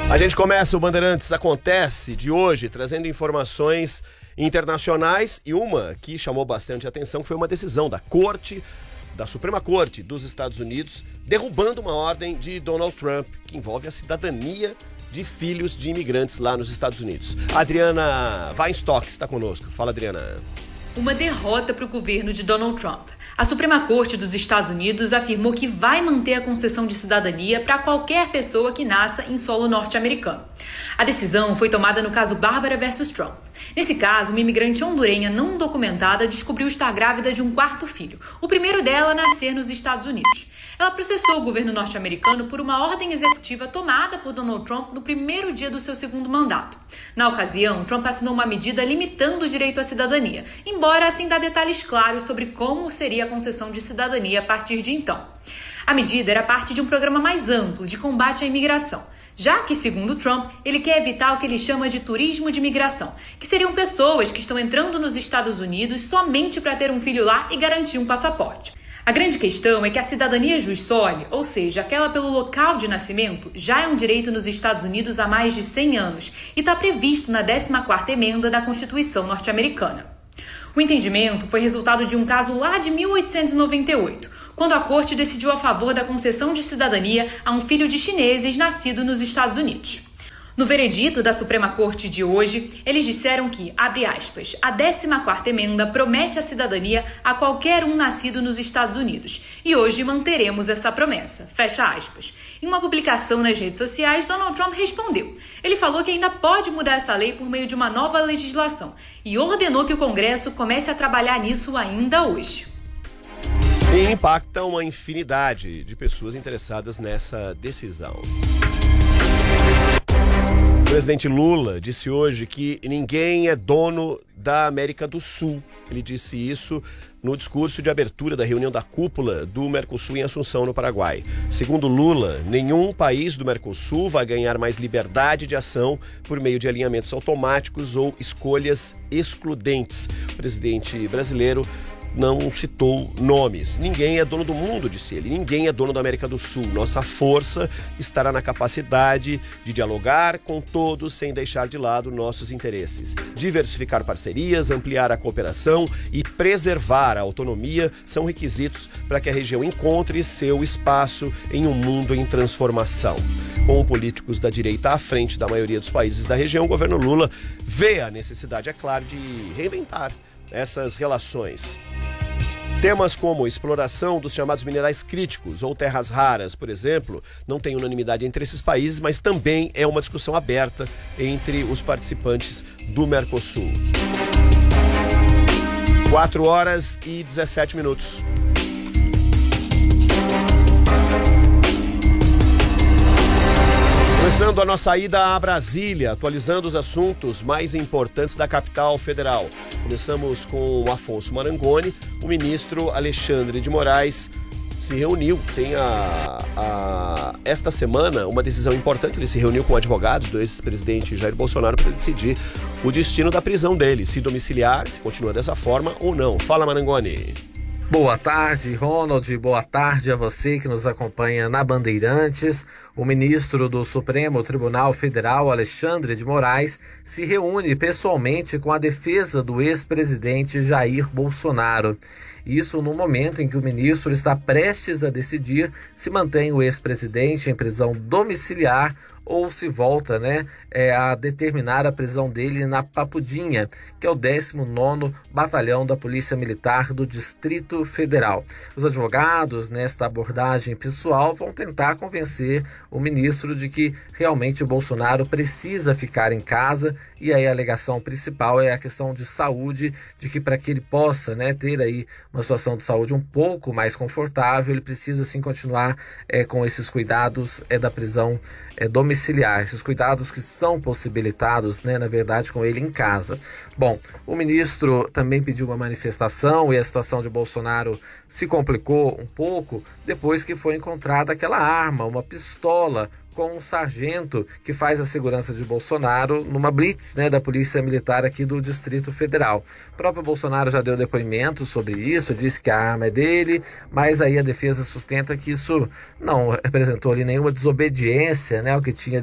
A gente começa o Bandeirantes Acontece de hoje trazendo informações internacionais e uma que chamou bastante atenção, que foi uma decisão da Suprema Corte dos Estados Unidos derrubando uma ordem de Donald Trump que envolve a cidadania de filhos de imigrantes lá nos Estados Unidos. A Adriana Weinstock está conosco. Fala, Adriana. Uma derrota para o governo de Donald Trump. A Suprema Corte dos Estados Unidos afirmou que vai manter a concessão de cidadania para qualquer pessoa que nasça em solo norte-americano. A decisão foi tomada no caso Bárbara versus Trump. Nesse caso, uma imigrante hondurenha não documentada descobriu estar grávida de um quarto filho, o primeiro dela a nascer nos Estados Unidos. Ela processou o governo norte-americano por uma ordem executiva tomada por Donald Trump no primeiro dia do seu segundo mandato. Na ocasião, Trump assinou uma medida limitando o direito à cidadania, embora sem dar detalhes claros sobre como seria a concessão de cidadania a partir de então. A medida era parte de um programa mais amplo de combate à imigração, já que, segundo Trump, ele quer evitar o que ele chama de turismo de imigração, que seriam pessoas que estão entrando nos Estados Unidos somente para ter um filho lá e garantir um passaporte. A grande questão é que a cidadania jus soli, ou seja, aquela pelo local de nascimento, já é um direito nos Estados Unidos há mais de 100 anos e está previsto na 14ª emenda da Constituição norte-americana. O entendimento foi resultado de um caso lá de 1898, quando a Corte decidiu a favor da concessão de cidadania a um filho de chineses nascido nos Estados Unidos. No veredito da Suprema Corte de hoje, eles disseram que, abre aspas, a 14ª emenda promete a cidadania a qualquer um nascido nos Estados Unidos. E hoje manteremos essa promessa, fecha aspas. Em uma publicação nas redes sociais, Donald Trump respondeu. Ele falou que ainda pode mudar essa lei por meio de uma nova legislação e ordenou que o Congresso comece a trabalhar nisso ainda hoje. E impacta uma infinidade de pessoas interessadas nessa decisão. O presidente Lula disse hoje que ninguém é dono da América do Sul. Ele disse isso no discurso de abertura da reunião da cúpula do Mercosul em Assunção, no Paraguai. Segundo Lula, nenhum país do Mercosul vai ganhar mais liberdade de ação por meio de alinhamentos automáticos ou escolhas excludentes. O presidente brasileiro não citou nomes. Ninguém é dono do mundo, disse ele. Ninguém é dono da América do Sul. Nossa força estará na capacidade de dialogar com todos sem deixar de lado nossos interesses. Diversificar parcerias, ampliar a cooperação e preservar a autonomia são requisitos para que a região encontre seu espaço em um mundo em transformação. Com políticos da direita à frente da maioria dos países da região, o governo Lula vê a necessidade, é claro, de reinventar essas relações. Temas como exploração dos chamados minerais críticos ou terras raras, por exemplo, não tem unanimidade entre esses países, mas também é uma discussão aberta entre os participantes do Mercosul. 4h17. Começando a nossa ida a Brasília, atualizando os assuntos mais importantes da capital federal. Começamos com o Afonso Marangoni. O ministro Alexandre de Moraes se reuniu, tem esta semana uma decisão importante. Ele se reuniu com advogados do ex-presidente Jair Bolsonaro para decidir o destino da prisão dele, se domiciliar, se continua dessa forma ou não. Fala, Marangoni. Boa tarde, Ronald. Boa tarde a você que nos acompanha na Bandeirantes. O ministro do Supremo Tribunal Federal, Alexandre de Moraes, se reúne pessoalmente com a defesa do ex-presidente Jair Bolsonaro. Isso no momento em que o ministro está prestes a decidir se mantém o ex-presidente em prisão domiciliar ou se volta, a determinar a prisão dele na Papudinha, que é o 19º Batalhão da Polícia Militar do Distrito Federal. Os advogados, nesta abordagem pessoal, vão tentar convencer o ministro de que realmente o Bolsonaro precisa ficar em casa, e aí a alegação principal é a questão de saúde, de que para que ele possa ter aí uma situação de saúde um pouco mais confortável, ele precisa sim continuar com esses cuidados da prisão domiciliar, esses cuidados que são possibilitados, na verdade, com ele em casa. Bom, o ministro também pediu uma manifestação e a situação de Bolsonaro se complicou um pouco depois que foi encontrada aquela arma, uma pistola, com um sargento que faz a segurança de Bolsonaro numa blitz da Polícia Militar aqui do Distrito Federal. O próprio Bolsonaro já deu depoimento sobre isso, disse que a arma é dele, mas aí a defesa sustenta que isso não representou ali nenhuma desobediência ao que tinha